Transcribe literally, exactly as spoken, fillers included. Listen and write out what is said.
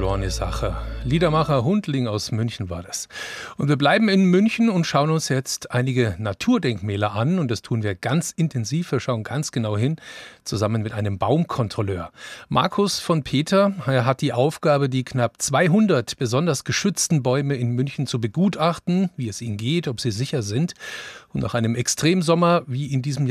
verlorene Sache. Liedermacher Hundling aus München war das. Und wir bleiben in München und schauen uns jetzt einige Naturdenkmäler an. Und das tun wir ganz intensiv. Wir schauen ganz genau hin, zusammen mit einem Baumkontrolleur. Markus von Peter, er hat die Aufgabe, die knapp zweihundert besonders geschützten Bäume in München zu begutachten, wie es ihnen geht, ob sie sicher sind. Und nach einem Extremsommer wie in diesem Jahr